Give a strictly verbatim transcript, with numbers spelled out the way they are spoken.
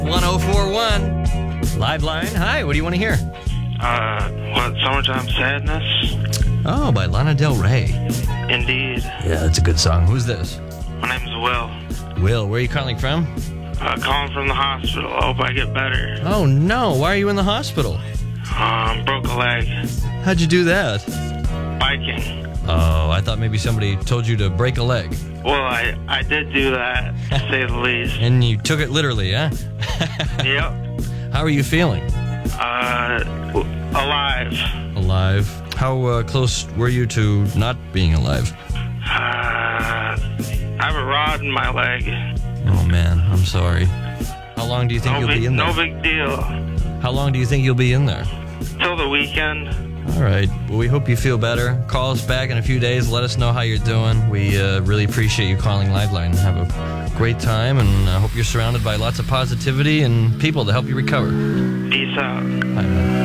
one oh four one. Live line. Hi, what do you want to hear? Uh, what, Summertime Sadness? Oh, by Lana Del Rey. Indeed. Yeah, that's a good song. Who's this? My name's Will. Will, where are you calling from? Uh, calling from the hospital. I hope I get better. Oh, no. Why are you in the hospital? Um, broke a leg. How'd you do that? Biking. Oh, I thought maybe somebody told you to break a leg. Well, I, I did do that, to say the least. And you took it literally, huh? Yep. How are you feeling? Uh, alive. Alive. How uh, close were you to not being alive? Uh, I have a rod in my leg. Oh, man, I'm sorry. How long do you think No you'll big, be in there? no big deal. How long do you think you'll be in there? Till the weekend. All right. Well, we hope you feel better. Call us back in a few days. Let us know how you're doing. We uh, really appreciate you calling Liveline. Have a great time, and I hope you're surrounded by lots of positivity and people to help you recover. Peace out. Bye, man.